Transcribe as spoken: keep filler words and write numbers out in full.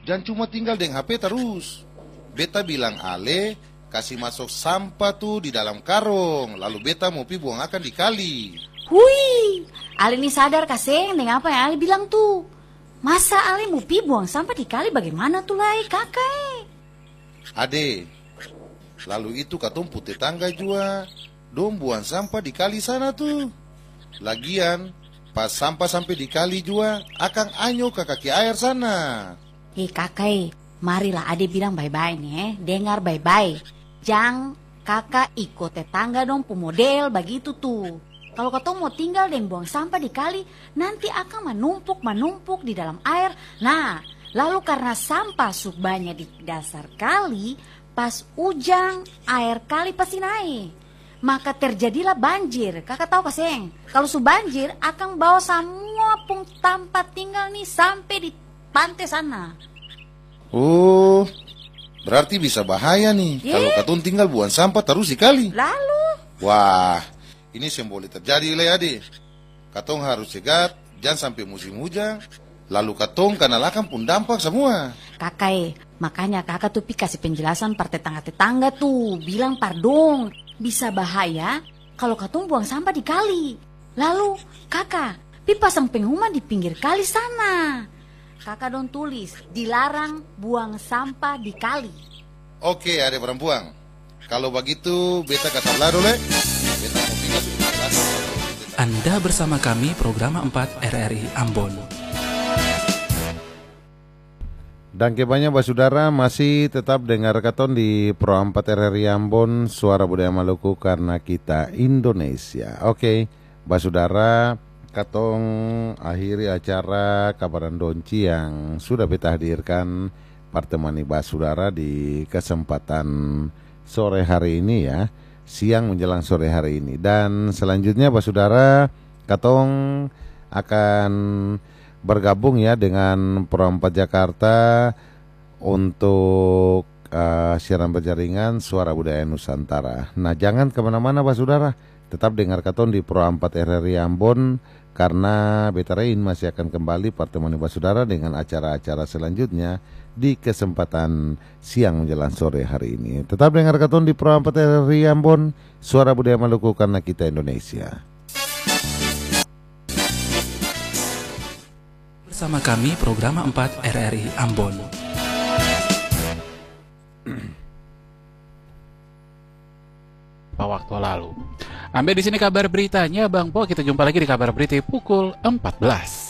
Jangan cuma tinggal dengan H P terus. Beta bilang Ale kasih masuk sampah tuh di dalam karung, lalu beta mau pi buang akan di kali. Hui, Ale ini sadar kaseng dengan apa yang Ale bilang tuh. Masa Ale mau pi buang sampah di kali bagaimana tuh lai kakak? Ade, lalu itu katong putih tangga juga, dong buang sampah di kali sana tuh. Lagian, pas sampah sampai di kali juga, akan anyo ke kaki air sana. Hei kakak, marilah Ade bilang bye-bye nih, eh. Dengar bye-bye. Jangan kakak ikut tetangga dong pemodel begitu tuh. Kalau katong mau tinggal dan buang sampah di kali, nanti akan menumpuk-menumpuk di dalam air. Nah, lalu karena sampah subanya di dasar kali, pas hujan air kali pasti naik. Maka terjadilah banjir. Kakak tahu kaseng, kalau su banjir akan bawa semua pung tempat tinggal nih sampai di pantai sana. Oh, berarti bisa bahaya nih Ye? kalau katong tinggal buang sampah terus di kali. Lalu? Wah, ini yang boleh terjadi le Ade. Katong harus cegat, jangan sampai musim hujan. Lalu katong kanalakan pun dampak semua. Kakak, makanya kakak tuh pi kasih penjelasan par tetangga-tetangga tuh. Bilang pardon, bisa bahaya kalau katong buang sampah di kali. Lalu kakak, pi pasang pengumuman di pinggir kali sana. Kakak dong tulis, dilarang buang sampah di kali. Oke, Ade perempuan. Kalau begitu, beta kata lado le. Beta mau tinggal di kelas. Anda bersama kami program empat R R I Ambon. Dan kebanyakan basudara masih tetap dengar katon di Pro empat R R I Ambon, Suara Budaya Maluku karena kita Indonesia. Oke, basudara, katong akhiri acara Kabaran Donci yang sudah beta hadirkan pertemani basudara di kesempatan sore hari ini ya, siang menjelang sore hari ini. Dan selanjutnya basudara, katong akan bergabung ya dengan Pro empat Jakarta untuk uh, siaran berjaringan Suara Budaya Nusantara. Nah, jangan kemana-mana basudara, tetap dengar katon di Pro empat R R I Ambon karena beta Rein masih akan kembali pertemuan basudara dengan acara-acara selanjutnya di kesempatan siang menjelang sore hari ini. Tetap dengar katon di Pro empat R R I Ambon, Suara Budaya Maluku karena kita Indonesia. Bersama kami program empat R R I Ambon. Waktu lalu. Ambil di sini kabar beritanya Bang Po, kita jumpa lagi di kabar berita pukul empat belas.